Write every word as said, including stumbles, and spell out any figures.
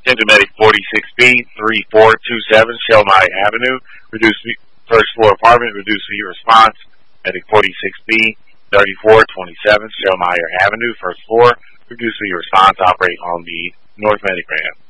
Attention Medic forty-six B, three four two seven, Shellmeyer Avenue. Reduced first floor apartment, reduced view response. Medic forty-six B, thirty-four twenty-seven, Shellmeyer Avenue, first floor. Reduced view response, operate on the North Medic ramp.